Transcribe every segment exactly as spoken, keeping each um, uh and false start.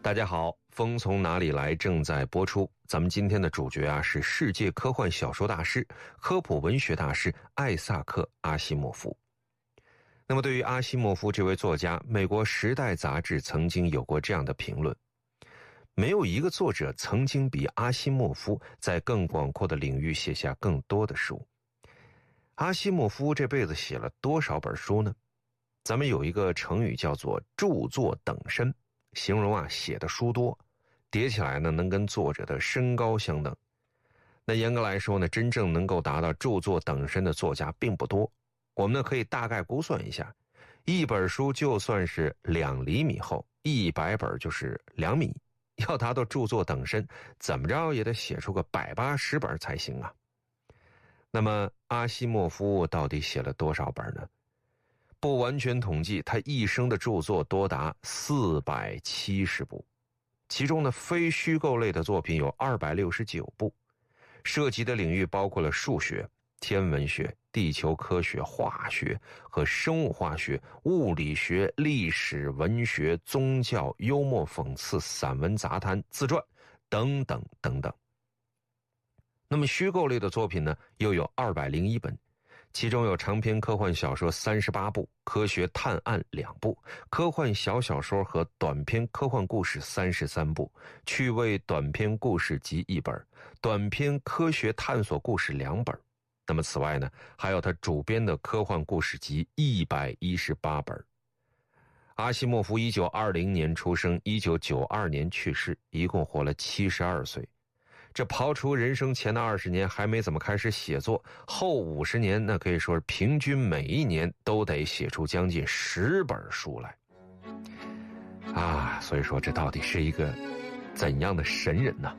大家好，风从哪里来正在播出。咱们今天的主角啊是世界科幻小说大师、科普文学大师艾萨克·阿西莫夫。那么对于阿西莫夫这位作家，美国《时代》杂志曾经有过这样的评论：没有一个作者曾经比阿西莫夫在更广阔的领域写下更多的书。阿西莫夫这辈子写了多少本书呢？咱们有一个成语叫做著作等身，形容啊写的书多，叠起来呢能跟作者的身高相等。那严格来说呢，真正能够达到著作等身的作家并不多。我们呢可以大概估算一下，一本书就算是两厘米厚，一百本就是两米，要达到著作等身，怎么着也得写出个百八十本才行啊。那么阿西莫夫到底写了多少本呢？不完全统计，他一生的著作多达四百七十部，其中呢非虚构类的作品有二百六十九部，涉及的领域包括了数学、天文学、地球科学、化学和生物化学、物理学、历史、文学、宗教、幽默讽刺、散文杂谈、自传等等等等。那么虚构类的作品呢又有二百零一本，其中有长篇科幻小说三十八部，科学探案两部，科幻小小说和短篇科幻故事三十三部，趣味短篇故事集一本，短篇科学探索故事两本。那么此外呢，还有他主编的科幻故事集一百一十八本。阿西莫夫一九二零年出生，一九九二年去世，一共活了七十二岁。这刨除人生前的二十年还没怎么开始写作，后五十年那可以说是平均每一年都得写出将近十本书来啊！所以说这到底是一个怎样的神人呢？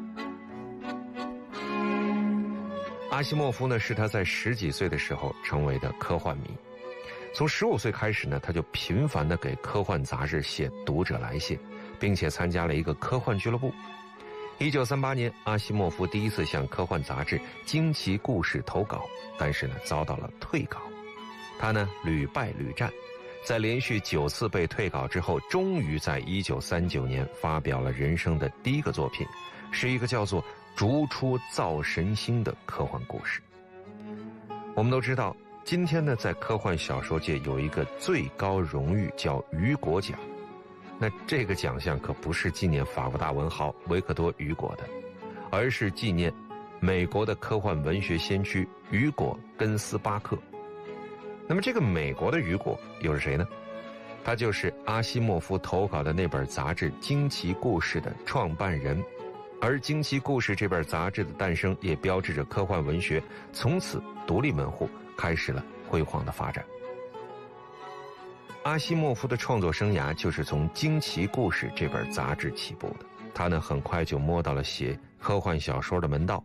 阿西莫夫呢是他在十几岁的时候成为的科幻迷，从十五岁开始呢，他就频繁的给科幻杂志写读者来信，并且参加了一个科幻俱乐部。一九三八年，阿西莫夫第一次向科幻杂志《惊奇故事》投稿，但是呢遭到了退稿。他呢屡败屡战，在连续九次被退稿之后，终于在一九三九年发表了人生的第一个作品，是一个叫做《逐出造神星》的科幻故事。我们都知道，今天呢在科幻小说界有一个最高荣誉叫雨果奖。那这个奖项可不是纪念法国大文豪维克多·雨果的，而是纪念美国的科幻文学先驱雨果·根斯巴克。那么这个美国的雨果又是谁呢？他就是阿西莫夫投稿的那本杂志《惊奇故事》的创办人。而《惊奇故事》这本杂志的诞生，也标志着科幻文学从此独立门户，开始了辉煌的发展。阿西莫夫的创作生涯就是从《惊奇故事》这本杂志起步的。他呢很快就摸到了写科幻小说的门道，